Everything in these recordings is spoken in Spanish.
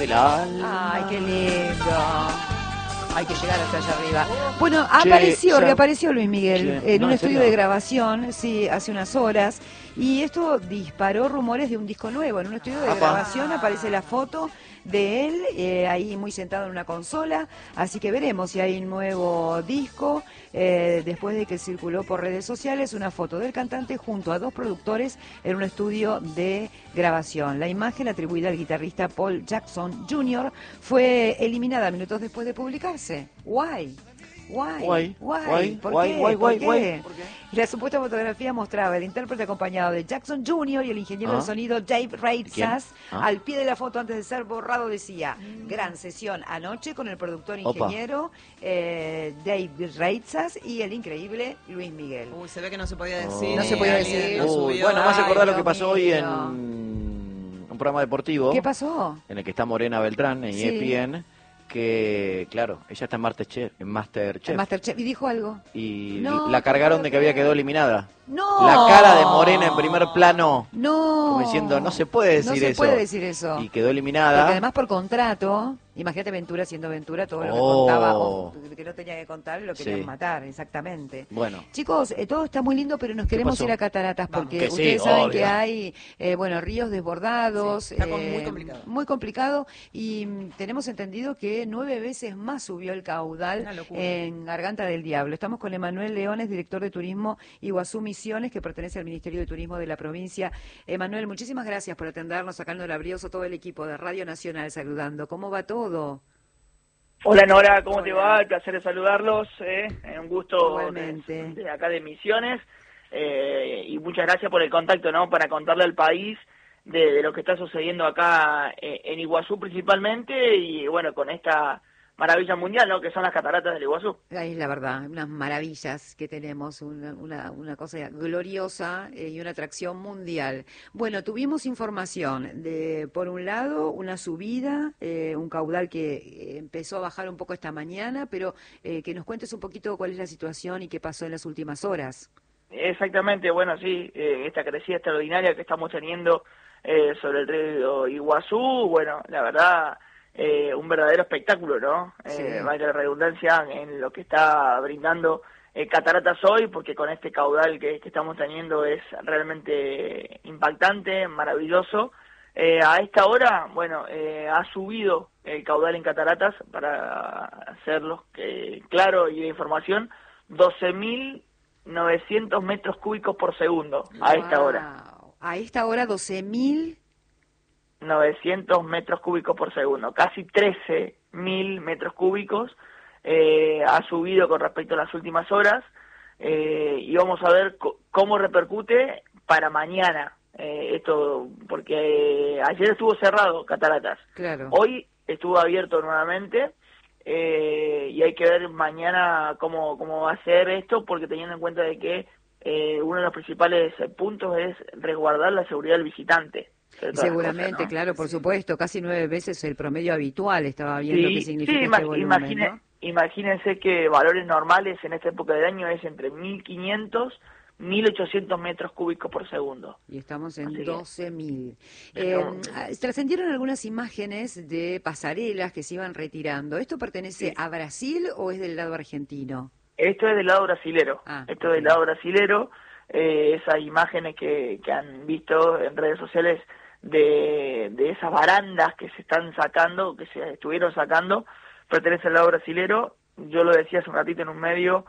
del alma. Ay, qué lindo. Hay que llegar hasta allá arriba. Bueno, Che, reapareció Luis Miguel Che, en no, un ¿en estudio serio? de grabación, sí, hace unas horas, y esto disparó rumores de un disco nuevo. En un estudio de Apa. grabación aparece la foto de él ahí muy sentado en una consola, así que veremos si hay un nuevo disco. Después de que circuló por redes sociales una foto del cantante junto a dos productores en un estudio de grabación. La imagen, atribuida al guitarrista Paul Jackson Jr., fue eliminada minutos después de publicarse. Why? Guay, guay, ¿Por guay, qué? guay, ¿Por guay, guay. qué? ¿Por qué? La supuesta fotografía mostraba el intérprete acompañado de Jackson Jr. y el ingeniero de ¿Ah? sonido Dave ¿Quién? Reitzas. ¿Ah? Al pie de la foto, antes de ser borrado, decía: gran sesión anoche con el productor Opa. ingeniero Dave Reitzas y el increíble Luis Miguel. Uy, se ve que no se podía decir. No se podía decir. Lo subió. Bueno, más Ay, acordar lo Dios que pasó hoy mío. en un programa deportivo. ¿Qué pasó? En el que está Morena Beltrán, en Sí. ESPN, que, claro, ella está en Masterchef. El Masterchef. ¿Y dijo algo? Y No, la cargaron no de que puedo había creer. quedado eliminada. ¡No! La cara de Morena en primer plano. No. Como diciendo, no se puede decir No se eso. puede decir eso. Y quedó eliminada. Porque además por contrato, imagínate Ventura siendo Ventura, todo lo que Oh. contaba, o que no tenía que contar, lo querían Sí. matar, exactamente. Bueno. Chicos, todo está muy lindo, pero nos queremos pasó? ir a Cataratas Vamos. porque Que sí, ustedes saben obvio. que hay, ríos desbordados. Sí, está muy complicado. Muy complicado, y tenemos entendido que 9 veces más subió el Una caudal locura. en Garganta del Diablo. Estamos con Emanuel Leones, director de Turismo Iguazú Misiones, que pertenece al Ministerio de Turismo de la provincia. Emanuel, muchísimas gracias por atendernos, sacando el abrioso, todo el equipo de Radio Nacional saludando. ¿Cómo va todo? Hola Nora, ¿cómo te Hola. va? El placer de saludarlos, un gusto Igualmente. de acá de Misiones, y muchas gracias por el contacto, ¿no? Para contarle al país de lo que está sucediendo acá en Iguazú principalmente, y bueno, con esta maravilla mundial, ¿no? Que son las cataratas del Iguazú. Ahí es la verdad, unas maravillas que tenemos, una cosa gloriosa y una atracción mundial. Bueno, tuvimos información de, por un lado, una subida, un caudal que empezó a bajar un poco esta mañana, pero que nos cuentes un poquito cuál es la situación y qué pasó en las últimas horas. Exactamente, bueno, sí, esta crecida extraordinaria que estamos teniendo sobre el río Iguazú, bueno, la verdad, un verdadero espectáculo, ¿no? Sí. Valga la redundancia en lo que está brindando Cataratas hoy, porque con este caudal que estamos teniendo es realmente impactante, maravilloso. A esta hora, bueno, ha subido el caudal en Cataratas, para hacerlo claro y de información, 12.900 metros cúbicos por segundo a esta hora. Wow. A esta hora 12.000. 900 metros cúbicos por segundo, casi 13.000 metros cúbicos, ha subido con respecto a las últimas horas, y vamos a ver cómo repercute para mañana, esto, porque ayer estuvo cerrado Cataratas, Claro. hoy estuvo abierto nuevamente, y hay que ver mañana cómo va a ser esto, porque teniendo en cuenta de que uno de los principales puntos es resguardar la seguridad del visitante. Seguramente, cosas, ¿no? claro, por supuesto, casi 9 veces el promedio habitual, estaba viendo qué significa este volumen, ¿no? Imagínense que valores normales en esta época del año es entre 1.500, 1.800 metros cúbicos por segundo. Y estamos en Así que 12.000. estamos- Trascendieron algunas imágenes de pasarelas que se iban retirando. ¿Esto pertenece Sí. a Brasil o es del lado argentino? Esto es del lado brasilero. Ah, Esto es del ok. lado brasilero. Esas imágenes que han visto en redes sociales de esas barandas que se están sacando, que se estuvieron sacando, pertenece al lado brasilero. Yo lo decía hace un ratito en un medio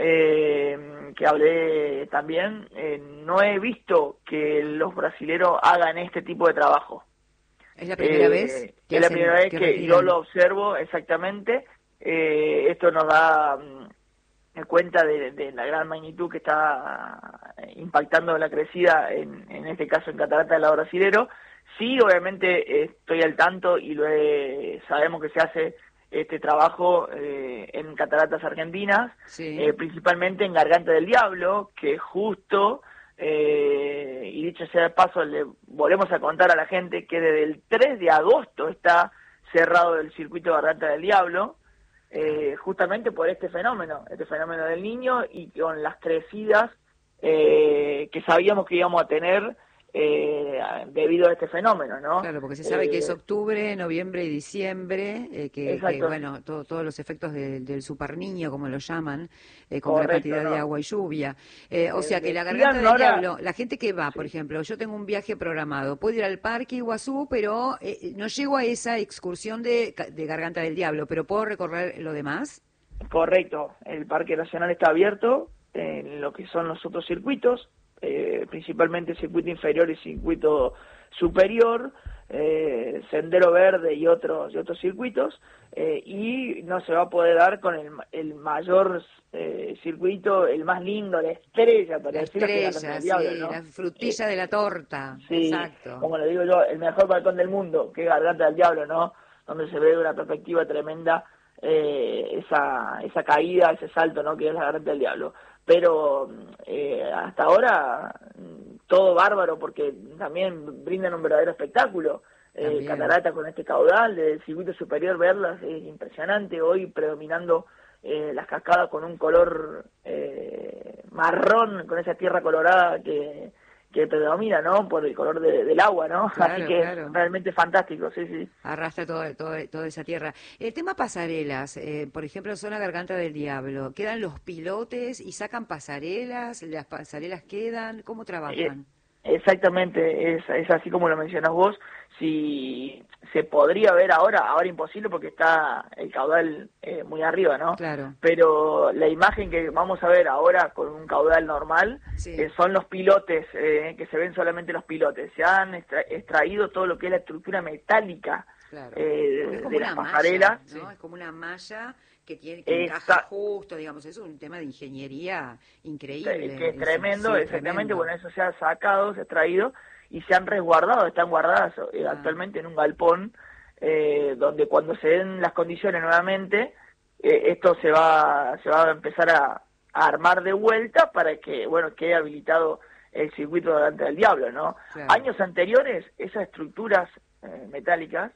que hablé también. No he visto que los brasileros hagan este tipo de trabajo. ¿Es la primera vez? Es la primera vez que retiran? yo lo observo exactamente. Esto nos da cuenta de la gran magnitud que está impactando la crecida, en este caso en Catarata del lado brasilero. Sí, obviamente estoy al tanto y sabemos que se hace este trabajo en cataratas argentinas, Sí. principalmente en Garganta del Diablo, que justo, y dicho sea de paso, le volvemos a contar a la gente que desde el 3 de agosto está cerrado el circuito Garganta del Diablo, justamente por este fenómeno del niño, y con las crecidas que sabíamos que íbamos a tener debido a este fenómeno, ¿no? Claro, porque se sabe que es octubre, noviembre y diciembre, que bueno, todos los efectos del superniño, como lo llaman, con gran Correcto, cantidad ¿no? de agua y lluvia. O sea que la Decían Garganta del ahora- Diablo, la gente que va, por ejemplo, yo tengo un viaje programado, puedo ir al Parque Iguazú, pero no llego a esa excursión de Garganta del Diablo, pero puedo recorrer lo demás. Correcto, el Parque Nacional está abierto en lo que son los otros circuitos, principalmente circuito inferior y circuito superior, Sendero Verde y otros circuitos, y no se va a poder dar con el mayor circuito, el más lindo, la estrella, para La decirlo, que es estrella, Garganta del sí, Diablo, ¿no? la frutilla de la torta, Sí, exacto. como le digo yo, el mejor balcón del mundo, que es Garganta del Diablo, ¿no? Donde se ve de una perspectiva tremenda esa caída, ese salto, ¿no? Que es la Garganta del Diablo. Pero hasta ahora todo bárbaro, porque también brindan un verdadero espectáculo. Cataratas con este caudal del circuito superior, verlas es impresionante. Hoy predominando las cascadas con un color marrón, con esa tierra colorada que predomina, ¿no? Por el color del agua, ¿no? Claro, Así que claro. es realmente fantástico, sí, sí. Arrastra toda esa tierra. El tema pasarelas, por ejemplo, zona Garganta del Diablo, ¿quedan los pilotes y sacan pasarelas? ¿Las pasarelas quedan? ¿Cómo trabajan? Exactamente, es así como lo mencionas vos. Si se podría ver ahora imposible porque está el caudal muy arriba, ¿no? Claro. Pero la imagen que vamos a ver ahora con un caudal normal Sí. son los pilotes, que se ven solamente los pilotes. Se han extraído todo lo que es la estructura metálica Claro. Porque es como de una las malla, pasarelas. ¿no? Es como una malla que encaja justo, digamos, es un tema de ingeniería increíble. Que es tremendo, sí, exactamente. tremendo. Bueno, eso se ha sacado, se ha traído y se han resguardado, están guardadas actualmente en un galpón, donde cuando se den las condiciones nuevamente, esto se va a empezar a armar de vuelta para que, bueno, quede habilitado el circuito delante del diablo, ¿no? Claro. Años anteriores, esas estructuras metálicas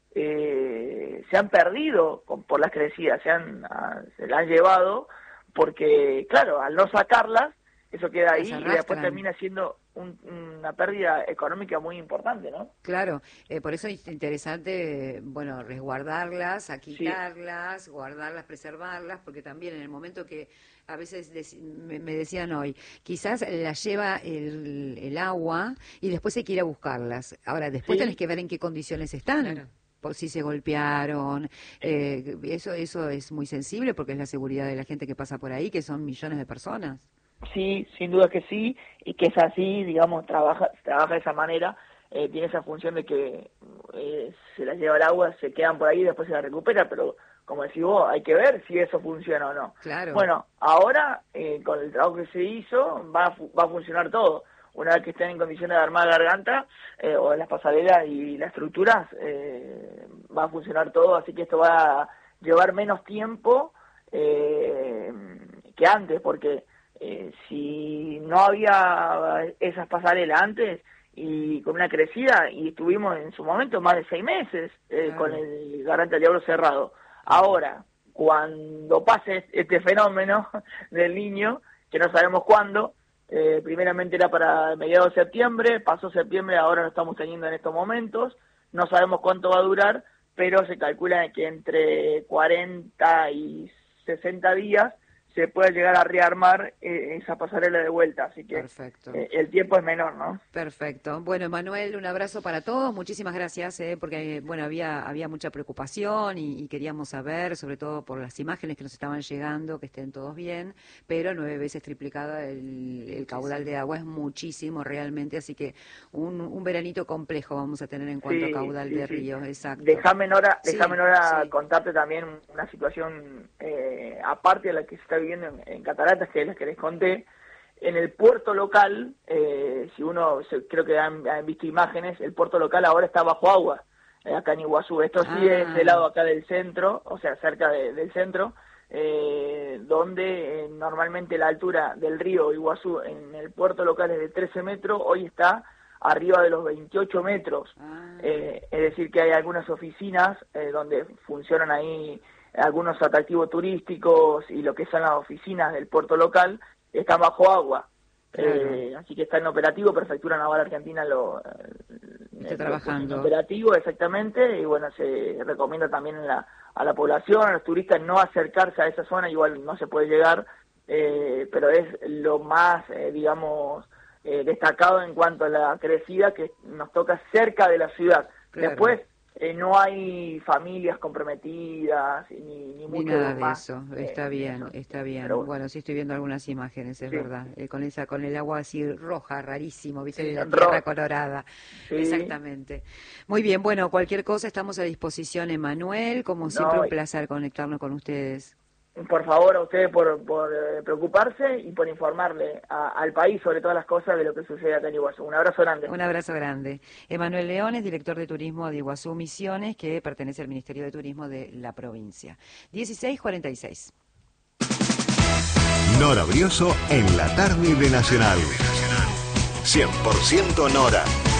se han perdido por las crecidas, se las han llevado porque, claro, al no sacarlas, eso queda ahí Las y después arrastran. termina siendo una pérdida económica muy importante, ¿no? Claro, por eso es interesante, bueno, resguardarlas, quitarlas, guardarlas, preservarlas, porque también en el momento que a veces me decían hoy, quizás las lleva el agua y después hay que ir a buscarlas. Ahora, después Sí. tenés que ver en qué condiciones están. Claro. Por si se golpearon, eso es muy sensible porque es la seguridad de la gente que pasa por ahí, que son millones de personas. Sí, sin duda que sí, y que es así, digamos, trabaja de esa manera, tiene esa función de que se las lleva el agua, se quedan por ahí y después se las recupera, pero como decís vos, hay que ver si eso funciona o no. Claro. Bueno, ahora, con el trabajo que se hizo, va a funcionar todo. Una vez que estén en condiciones de armar garganta, o las pasarelas y las estructuras, va a funcionar todo, así que esto va a llevar menos tiempo que antes, porque si no había esas pasarelas antes y con una crecida, y estuvimos en su momento más de 6 meses Claro. con el Garganta del Diablo cerrado. Ahora, cuando pase este fenómeno del Niño, que no sabemos cuándo, primeramente era para mediados de septiembre, pasó septiembre, ahora lo estamos teniendo en estos momentos, no sabemos cuánto va a durar, pero se calcula que entre 40 y 60 días se puede llegar a rearmar esa pasarela de vuelta, así que Perfecto. el tiempo es menor, ¿no? Perfecto. Bueno, Manuel, un abrazo para todos. Muchísimas gracias, porque bueno, había mucha preocupación y queríamos saber, sobre todo por las imágenes que nos estaban llegando, que estén todos bien, pero 9 veces triplicada el caudal de agua, es muchísimo realmente, así que un veranito complejo vamos a tener en cuanto a caudal de ríos, exacto. Déjame, Nora, Sí, sí. contarte también una situación aparte de la que se está viviendo en Cataratas, que es la que les conté. En el puerto local, si uno, creo que han visto imágenes, el puerto local ahora está bajo agua, acá en Iguazú. Esto sí es del lado acá del centro, o sea, cerca del centro, donde normalmente la altura del río Iguazú en el puerto local es de 13 metros, hoy está arriba de los 28 metros. Es decir, que hay algunas oficinas donde funcionan ahí algunos atractivos turísticos y lo que son las oficinas del puerto local están bajo agua. Claro. Así que está en operativo, Prefectura Naval Argentina Está trabajando. en operativo, exactamente, y bueno, se recomienda también a la población, a los turistas, no acercarse a esa zona, igual no se puede llegar, pero es lo más, digamos, destacado en cuanto a la crecida que nos toca cerca de la ciudad. Claro. Después, no hay familias comprometidas ni mucho nada de más. eso, está bien, eso. está bien. Pero Bueno, sí estoy viendo algunas imágenes, es Sí. verdad. Con el agua así roja, rarísimo, viste, de la Ro- tierra colorada. Sí. Exactamente. Muy bien, bueno, cualquier cosa estamos a disposición, Emanuel. Como siempre, No, un placer conectarnos con ustedes. Por favor, a ustedes por preocuparse y por informarle al país sobre todas las cosas de lo que sucede acá en Iguazú. Un abrazo grande. Un abrazo grande. Emanuel Leones, director de turismo de Iguazú Misiones, que pertenece al Ministerio de Turismo de la provincia. 16:46. Nora Brioso en la tarde de Nacional. 100% Nora.